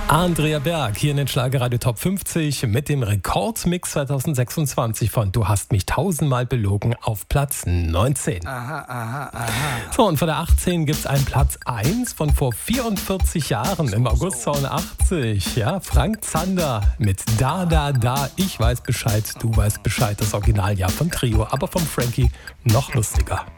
Andrea Berg hier in den Schlagerradio Top 50 mit dem Rekordmix 2026 von Du hast mich tausendmal belogen auf Platz 19. Aha. So, und von der 18 gibt es einen Platz 1 von vor 44 Jahren im August 82. Ja, Frank Zander mit Da, ich weiß Bescheid, du weißt Bescheid. Das Originaljahr von Trio, aber vom Frankie noch lustiger.